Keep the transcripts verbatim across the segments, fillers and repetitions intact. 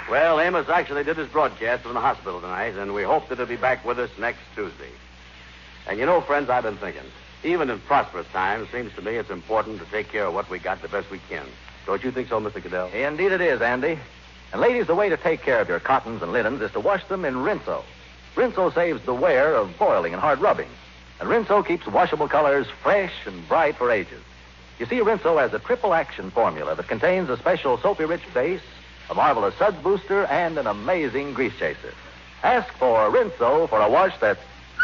Well, Amos actually did his broadcast from the hospital tonight, and we hope that he'll be back with us next Tuesday. And you know, friends, I've been thinking, even in prosperous times, seems to me it's important to take care of what we got the best we can. Don't you think so, Mister Goodell? Indeed it is, Andy. And ladies, the way to take care of your cottons and linens is to wash them in Rinso. Rinso saves the wear of boiling and hard rubbing. And Rinso keeps washable colors fresh and bright for ages. You see, Rinso has a triple action formula that contains a special soapy-rich base, a marvelous suds booster, and an amazing grease chaser. Ask for Rinso for a wash that's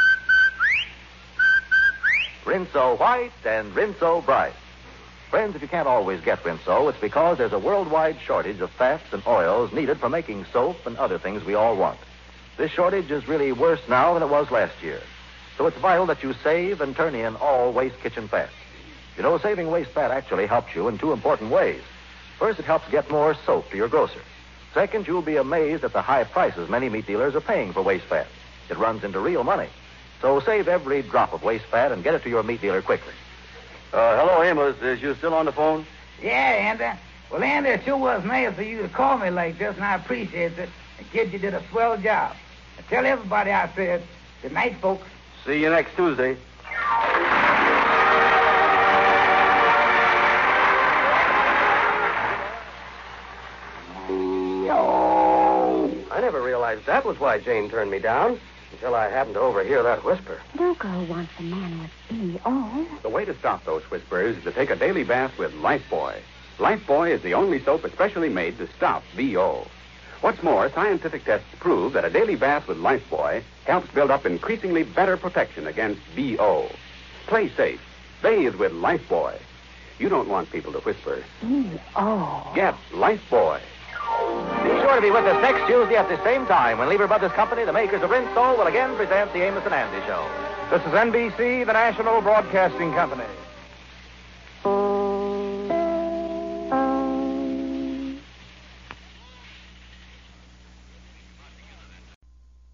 Rinso white and Rinso bright. Friends, if you can't always get Rinso, it's because there's a worldwide shortage of fats and oils needed for making soap and other things we all want. This shortage is really worse now than it was last year. So it's vital that you save and turn in all waste kitchen fat. You know, saving waste fat actually helps you in two important ways. First, it helps get more soap to your grocer. Second, you'll be amazed at the high prices many meat dealers are paying for waste fat. It runs into real money. So save every drop of waste fat and get it to your meat dealer quickly. Uh, hello, Amos. Is you still on the phone? Yeah, Andy. Well, Andy, it sure was nice for you to call me like this, and I appreciate it. And, kid, you did a swell job. And tell everybody I said, good night, folks. See you next Tuesday. I never realized that was why Jane turned me down, until I happened to overhear that whisper. No girl wants a man with B O. The way to stop those whispers is to take a daily bath with Lifebuoy. Lifebuoy is the only soap especially made to stop B O. What's more, scientific tests prove that a daily bath with Lifebuoy helps build up increasingly better protection against B O. Play safe. Bathe with Lifebuoy. You don't want people to whisper. B O. Get Lifebuoy. Be sure to be with us next Tuesday at the same time when Lever Brothers Company, the makers of Rinso, will again present the Amos and Andy Show. This is N B C, the National Broadcasting Company.